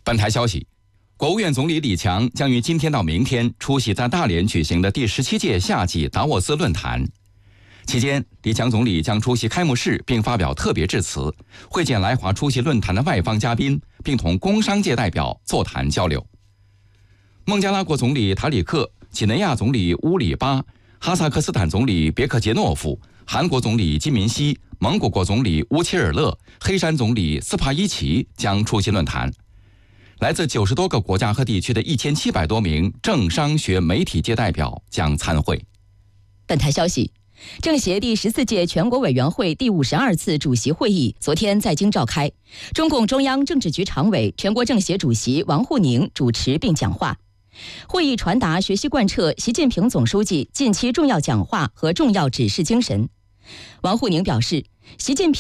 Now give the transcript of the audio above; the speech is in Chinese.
本台消息，国务院总理李强将于今天到明天出席在大连举行的第17届夏季达沃斯论坛。期间，李强总理将出席开幕式并发表特别致辞，会见来华出席论坛的外方嘉宾，并同工商界代表座谈交流。孟加拉国总理塔里克、几内亚总理乌里巴、哈萨克斯坦总理别克杰诺夫、韩国总理金敏熙、蒙古国总理乌齐尔勒、黑山总理斯帕伊奇将出席论坛。来自90多个国家和地区的1700多名政商学媒体界代表将参会。 本台消息，政协第14届全国委员会第52次主席会议昨天在京召开，中共中央政治局常委、全国政协主席王沪宁主持并讲话。会议传达学习贯彻习近平总书记近期重要讲话和重要指示精神。王沪宁表示，习近平